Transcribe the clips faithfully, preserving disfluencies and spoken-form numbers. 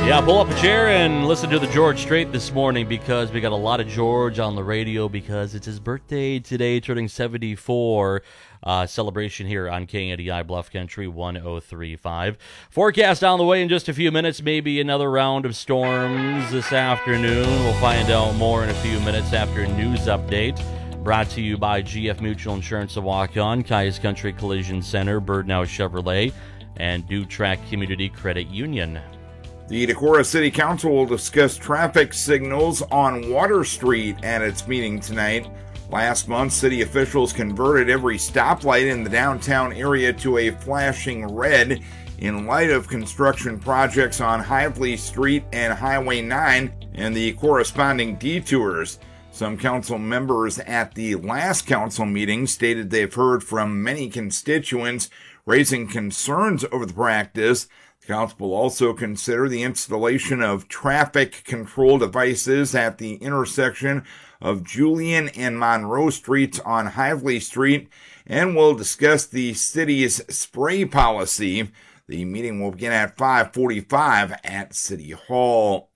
Yeah, pull up a chair and listen to the George Strait this morning because we got a lot of George on the radio because it's his birthday today, turning seventy-four. Uh, celebration here on K N D I Bluff Country one oh three point five. Forecast on the way in just a few minutes, maybe another round of storms this afternoon. We'll find out more in a few minutes after a news update. Brought to you by G F Mutual Insurance of Waukon, Cayuse Country Collision Center, Birdnow Chevrolet, and Dutrack Community Credit Union. The Decorah City Council will discuss traffic signals on Water Street at its meeting tonight. Last month, city officials converted every stoplight in the downtown area to a flashing red in light of construction projects on Hively Street and Highway nine and the corresponding detours. Some council members at the last council meeting stated they've heard from many constituents raising concerns over the practice. The council will also consider the installation of traffic control devices at the intersection of Julian and Monroe Streets on Hively Street, and will discuss the city's spray policy. The meeting will begin at five forty-five at City Hall.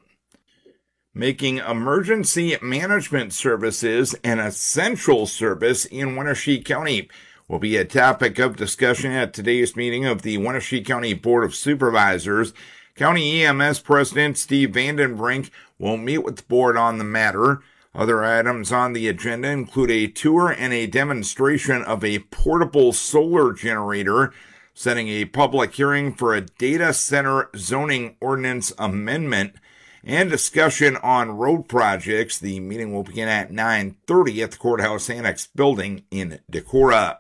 Making emergency management services an essential service in Wenatchee County will be a topic of discussion at today's meeting of the Wenatchee County Board of Supervisors. County E M S President Steve Vandenbrink will meet with the board on the matter. Other items on the agenda include a tour and a demonstration of a portable solar generator, setting a public hearing for a data center zoning ordinance amendment, and discussion on road projects. The meeting will begin at nine thirty at the Courthouse Annex building in Decorah.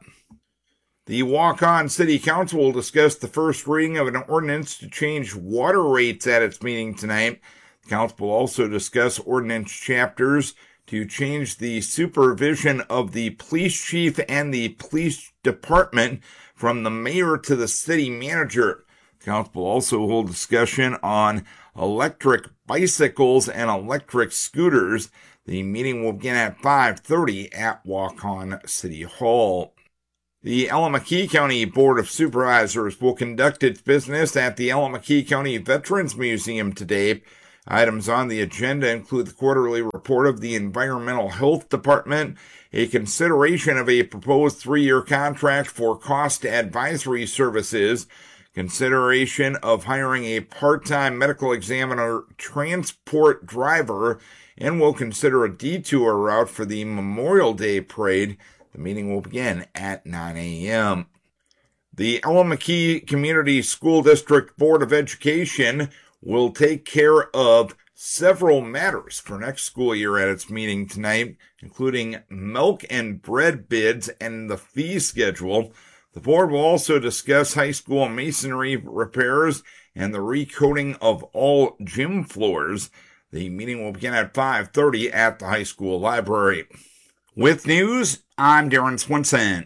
The Waukon City Council will discuss the first reading of an ordinance to change water rates at its meeting tonight. The council will also discuss ordinance chapters to change the supervision of the police chief and the police department from the mayor to the city manager. The council will also hold discussion on electric bicycles and electric scooters. The meeting will begin at five thirty at Waukon City Hall. The Allamakee County Board of Supervisors will conduct its business at the Allamakee County Veterans Museum today. Items on the agenda include the quarterly report of the Environmental Health Department, a consideration of a proposed three-year contract for cost advisory services, consideration of hiring a part-time medical examiner transport driver, and will consider a detour route for the Memorial Day Parade. The meeting will begin at nine a.m. The Allamakee Community School District Board of Education will take care of several matters for next school year at its meeting tonight, including milk and bread bids and the fee schedule. The board will also discuss high school masonry repairs and the recoating of all gym floors. The meeting will begin at five thirty at the high school library. With news, I'm Darren Swinson.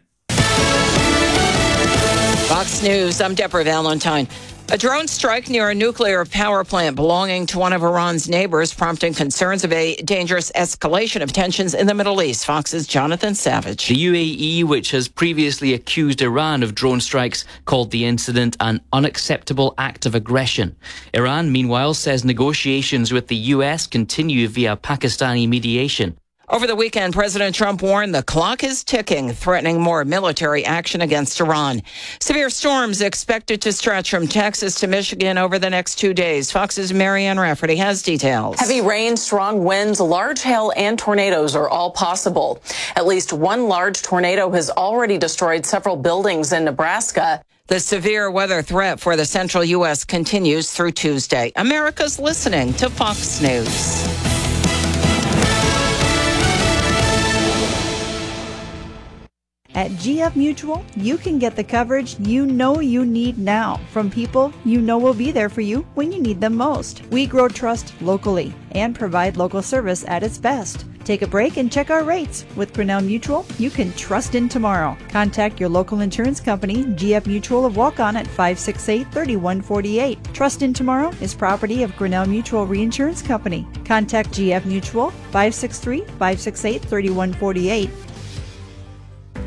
Fox News, I'm Deborah Valentine. A drone strike near a nuclear power plant belonging to one of Iran's neighbors, prompting concerns of a dangerous escalation of tensions in the Middle East. Fox's Jonathan Savage. The U A E, which has previously accused Iran of drone strikes, called the incident an unacceptable act of aggression. Iran, meanwhile, says negotiations with the U S continue via Pakistani mediation. Over the weekend, President Trump warned the clock is ticking, threatening more military action against Iran. Severe storms expected to stretch from Texas to Michigan over the next two days. Fox's Marianne Rafferty has details. Heavy rain, strong winds, large hail, and tornadoes are all possible. At least one large tornado has already destroyed several buildings in Nebraska. The severe weather threat for the central U S continues through Tuesday. America's listening to Fox News. At G F Mutual, you can get the coverage you know you need now from people you know will be there for you when you need them most. We grow trust locally and provide local service at its best. Take a break and check our rates. With Grinnell Mutual, you can trust in tomorrow. Contact your local insurance company, G F Mutual of Waukon, at five six eight, three one four eight. Trust in Tomorrow is property of Grinnell Mutual Reinsurance Company. Contact G F Mutual, five six three, five six eight, three one four eight.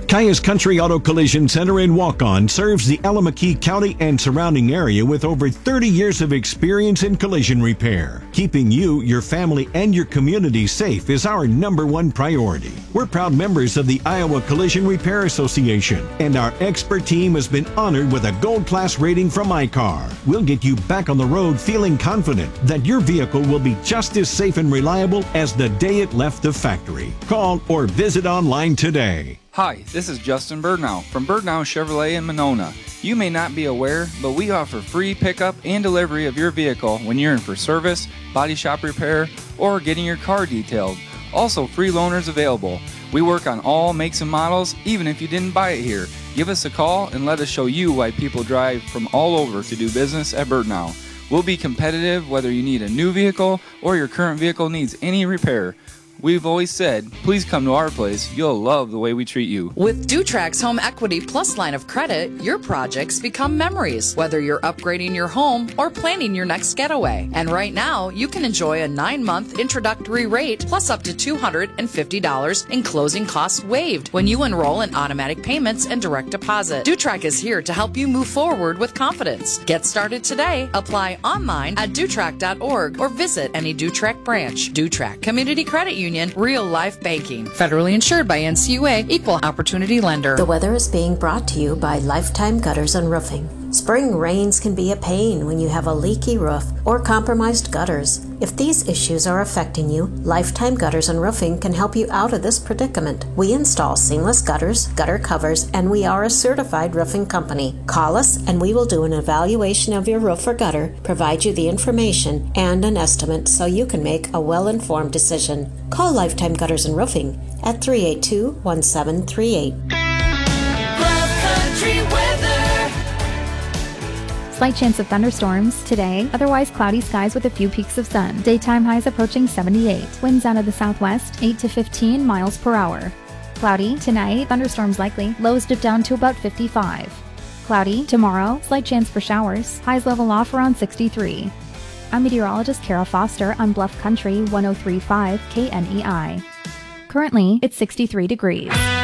Cayuse Country Auto Collision Center in Waukon serves the Allamakee County and surrounding area with over thirty years of experience in collision repair. Keeping you, your family, and your community safe is our number one priority. We're proud members of the Iowa Collision Repair Association, and our expert team has been honored with a gold class rating from I C A R. We'll get you back on the road feeling confident that your vehicle will be just as safe and reliable as the day it left the factory. Call or visit online today. Hi, this is Justin Birdnow from Birdnow Chevrolet in Monona. You may not be aware, but we offer free pickup and delivery of your vehicle when you're in for service, body shop repair, or getting your car detailed. Also, free loaners available. We work on all makes and models, even if you didn't buy it here. Give us a call and let us show you why people drive from all over to do business at Birdnow. We'll be competitive whether you need a new vehicle or your current vehicle needs any repair. We've always said, please come to our place. You'll love the way we treat you. With Dutrax Home Equity Plus line of credit, your projects become memories, whether you're upgrading your home or planning your next getaway. And right now, you can enjoy a nine-month introductory rate plus up to two hundred fifty dollars in closing costs waived when you enroll in automatic payments and direct deposit. Dutrax is here to help you move forward with confidence. Get started today. Apply online at dutrax dot org or visit any Dutrax branch. Dutrax Community Credit Union. Real Life Banking. Federally insured by N C U A, Equal Opportunity Lender. The weather is being brought to you by Lifetime Gutters and Roofing. Spring rains can be a pain when you have a leaky roof or compromised gutters. If these issues are affecting you, Lifetime Gutters and Roofing can help you out of this predicament. We install seamless gutters, gutter covers, and we are a certified roofing company. Call us and we will do an evaluation of your roof or gutter, provide you the information and an estimate so you can make a well-informed decision. Call Lifetime Gutters and Roofing at three eight two, one seven three eight. Bluff Country weather. Slight chance of thunderstorms today, otherwise cloudy skies with a few peaks of sun. Daytime highs approaching seventy-eight. Winds out of the southwest, eight to fifteen miles per hour. Cloudy tonight, thunderstorms likely. Lows dip down to about fifty-five. Cloudy tomorrow, slight chance for showers. Highs level off around sixty-three. I'm meteorologist Kara Foster on Bluff Country one oh three point five K N E I. Currently, it's sixty-three degrees.